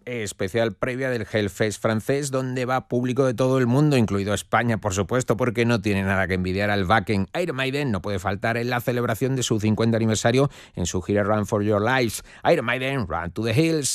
especial previa del Hellfest francés, donde va público de todo el mundo, incluido España, por supuesto, porque no tiene nada que envidiar al Wacken. Iron Maiden no puede faltar en la celebración de su 50 aniversario en su gira Run for Your Lives. Iron Maiden, Run to the Hills.